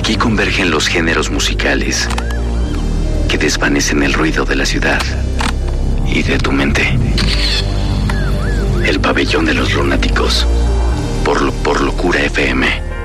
Aquí convergen los géneros musicales que desvanecen el ruido de la ciudad y de tu mente. El pabellón de los lunáticos por Locura FM.